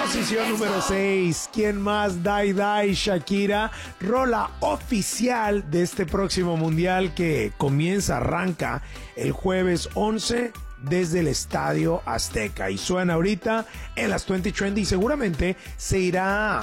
Posición número 6. ¿Quién más? Dai Dai, Shakira. Rola oficial de este próximo mundial que arranca el jueves 11 desde el Estadio Azteca. Y suena ahorita en las 20 Trendy y seguramente se irá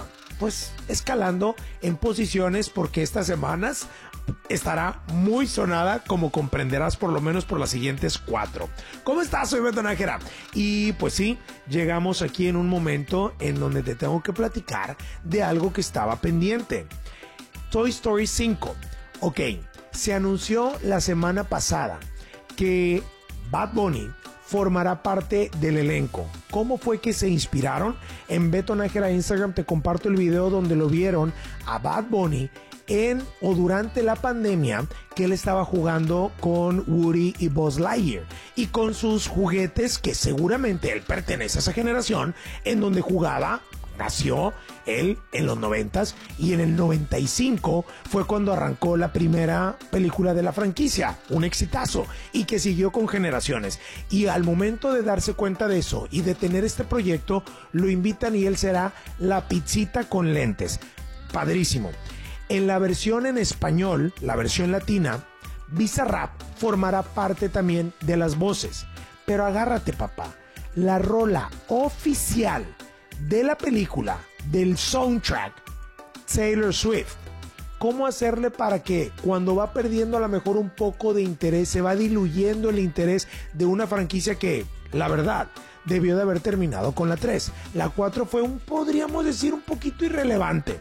escalando en posiciones porque estas semanas estará muy sonada, como comprenderás, por lo menos por las siguientes 4. ¿Cómo estás? Soy Beto Nájera. Y pues sí, llegamos aquí en un momento en donde te tengo que platicar de algo que estaba pendiente. Toy Story 5. Ok, se anunció la semana pasada que Bad Bunny formará parte del elenco. ¿Cómo fue que se inspiraron? En Beto Nájera Instagram te comparto el video donde lo vieron a Bad Bunny durante la pandemia, que él estaba jugando con Woody y Buzz Lightyear y con sus juguetes, que seguramente él pertenece a esa generación en donde jugaba. Nació él en los 90s y en el 95 fue cuando arrancó la primera película de la franquicia, un exitazo, y que siguió con generaciones. Y al momento de darse cuenta de eso y de tener este proyecto, lo invitan y él será la pizzita con lentes. Padrísimo. En la versión en español, la versión latina, Bizarrap formará parte también de las voces. Pero agárrate, papá, la rola oficial de la película, del soundtrack, Taylor Swift. ¿Cómo hacerle para que cuando va perdiendo a lo mejor un poco de interés, se va diluyendo el interés de una franquicia que, la verdad, debió de haber terminado con la 3? La 4 fue podríamos decir, un poquito irrelevante.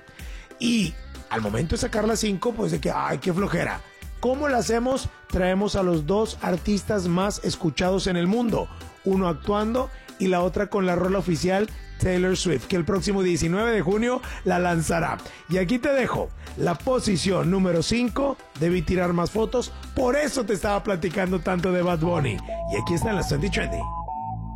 Y al momento de sacar la 5, pues de que, ¡ay, qué flojera! ¿Cómo la hacemos? Traemos a los dos artistas más escuchados en el mundo, uno actuando y la otra con la rola oficial, Taylor Swift, que el próximo 19 de junio la lanzará. Y aquí te dejo la posición número 5. Debí tirar más fotos, por eso te estaba platicando tanto de Bad Bunny. Y aquí están las 20 Trendy.